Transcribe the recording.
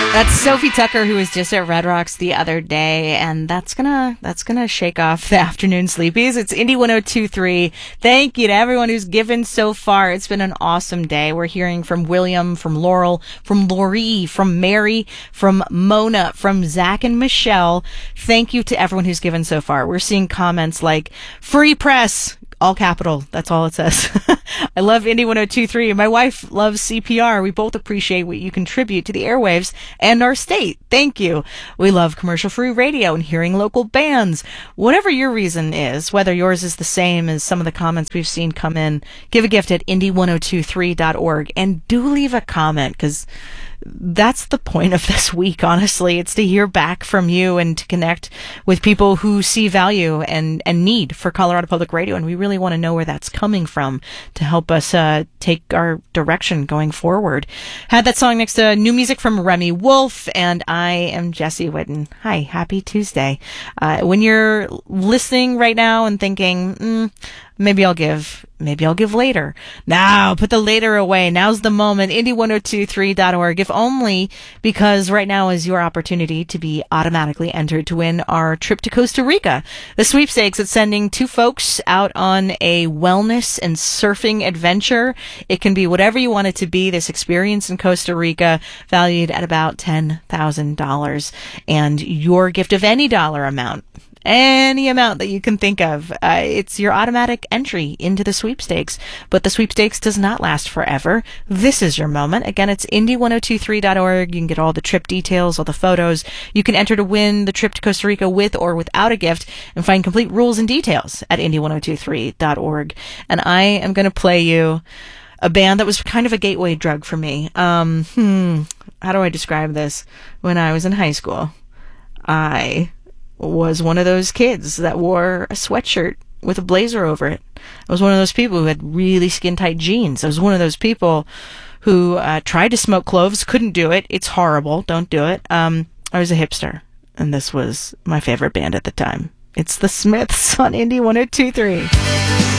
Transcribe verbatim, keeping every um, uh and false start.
That's Sophie Tucker, who was just at Red Rocks the other day, and that's gonna that's gonna shake off the afternoon sleepies. It's Indie one oh two point three. Thank you to everyone who's given so far. It's been an awesome day. We're hearing from William, from Laurel, from Laurie, from Mary, from Mona, from Zach and Michelle. Thank you to everyone who's given so far. We're seeing comments like "free press." All capital. That's all it says. I love Indie one oh two point three. My wife loves C P R. We both appreciate what you contribute to the airwaves and our state. Thank you. We love commercial-free radio and hearing local bands. Whatever your reason is, whether yours is the same as some of the comments we've seen come in, give a gift at indie one oh two three dot org and do leave a comment, because that's the point of this week, honestly. It's to hear back from you and to connect with people who see value and, and need for Colorado Public Radio. And we really want to know where that's coming from to help us uh, take our direction going forward. Had that song next to new music from Remy Wolf, and I am Jesse Whitten. Hi, happy Tuesday. Uh, when you're listening right now and thinking, mm, maybe I'll give, maybe I'll give later. Now, put the later away. Now's the moment. indie one oh two three dot org, if only because right now is your opportunity to be automatically entered to win our trip to Costa Rica. The sweepstakes, it's sending two folks out on a wellness and surfing adventure. It can be whatever you want it to be. This experience in Costa Rica, valued at about ten thousand dollars. And your gift of any dollar amount, any amount that you can think of, uh, it's your automatic entry into the sweepstakes. But the sweepstakes does not last forever. This is your moment. Again, it's indie one oh two three dot org. You can get all the trip details, all the photos. You can enter to win the trip to Costa Rica with or without a gift, and find complete rules and details at indie one oh two three dot org. And I am going to play you a band that was kind of a gateway drug for me. Um, hmm, how do I describe this? When I was in high school, I was one of those kids that wore a sweatshirt with a blazer over it. I was one of those people who had really skin-tight jeans. I was one of those people who uh, tried to smoke cloves, couldn't do it. It's horrible. Don't do it. Um, I was a hipster, and this was my favorite band at the time. It's the Smiths on Indie one oh two point three.